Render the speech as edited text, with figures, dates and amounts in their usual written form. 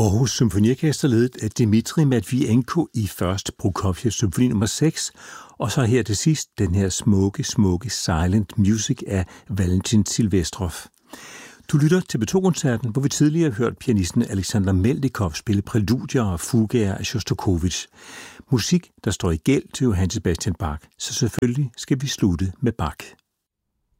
Aarhus Symfoniorkester ledet af Dmitri Matvienko i først Prokofjev symfoni nummer 6, og så her til sidst den her smukke silent music af Valentin Silvestrov. Du lytter til P2-koncerten, hvor vi tidligere har hørt pianisten Alexander Meldikov spille præludier og fugaer af Sjostakovitj. Musik, der står i gæld til Johann Sebastian Bach, så selvfølgelig skal vi slutte med Bach.